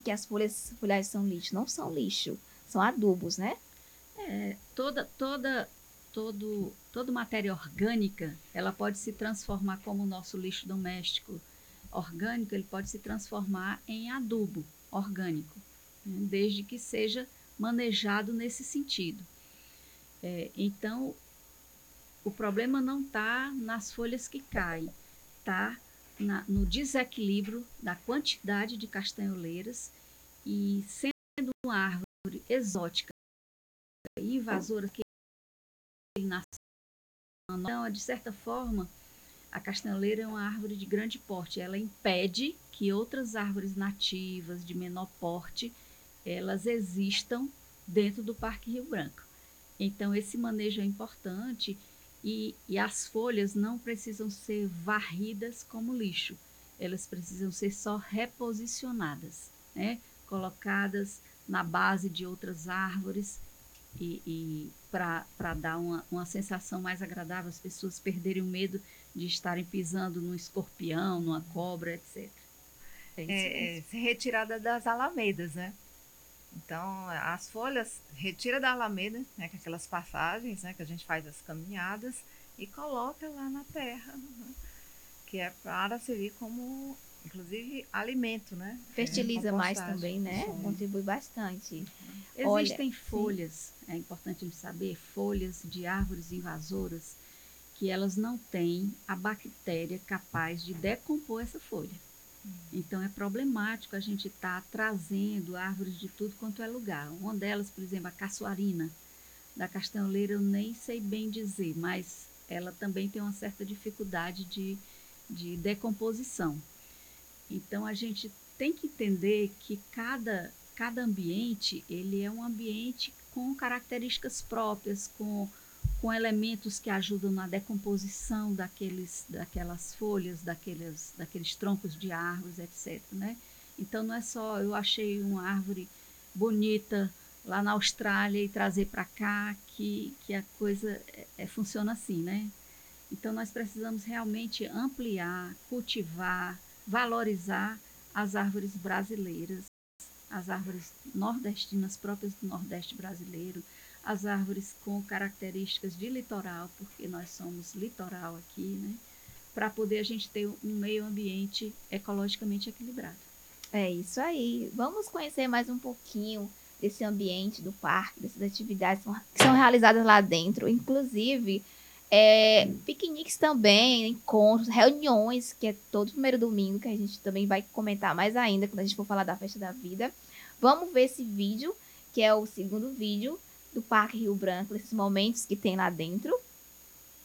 que as folhas são lixo. Não são lixo, são adubos, né? Toda matéria orgânica, ela pode se transformar como o nosso lixo doméstico orgânico, ele pode se transformar em adubo orgânico, né, desde que seja manejado nesse sentido. Então, o problema não está nas folhas que caem, está no desequilíbrio da quantidade de castanholeiras e sendo uma árvore exótica e invasora que ele nasce. Então, de certa forma, a castanholeira é uma árvore de grande porte. Ela impede que outras árvores nativas de menor porte elas existam dentro do Parque Rio Branco. Então, esse manejo é importante e as folhas não precisam ser varridas como lixo. Elas precisam ser só reposicionadas, né? Colocadas na base de outras árvores e para dar uma sensação mais agradável, as pessoas perderem o medo de estarem pisando num escorpião, numa cobra, etc. É isso mesmo. Ser retirada das alamedas, né? Então, as folhas retira da alameda, né, com aquelas passagens, né, que a gente faz as caminhadas e coloca lá na terra, né, que é para servir como, inclusive, alimento, né? Fertiliza mais Compostagem. também, né? Contribui bastante. Olha, Existem sim. folhas, é importante a gente saber, folhas de árvores invasoras que elas não têm a bactéria capaz de decompor essa folha. Então é problemático a gente estar trazendo árvores de tudo quanto é lugar. Uma delas, por exemplo, a caçoarina da castanholeira, eu nem sei bem dizer, mas ela também tem uma certa dificuldade de decomposição. Então a gente tem que entender que cada ambiente ele é um ambiente com características próprias, com elementos que ajudam na decomposição daquelas folhas, daqueles troncos de árvores, etc. Né? Então não é só eu achei uma árvore bonita lá na Austrália e trazer para cá que a coisa funciona assim, né? Então nós precisamos realmente ampliar, cultivar, valorizar as árvores brasileiras, as árvores nordestinas próprias do Nordeste brasileiro, as árvores com características de litoral, porque nós somos litoral aqui, né? Para poder a gente ter um meio ambiente ecologicamente equilibrado. É isso aí. Vamos conhecer mais um pouquinho desse ambiente do parque, dessas atividades que são realizadas lá dentro. Inclusive, piqueniques também, encontros, reuniões, que é todo primeiro domingo, que a gente também vai comentar mais ainda quando a gente for falar da Festa da Vida. Vamos ver esse vídeo, que é o segundo vídeo do Parque Rio Branco, desses momentos que tem lá dentro.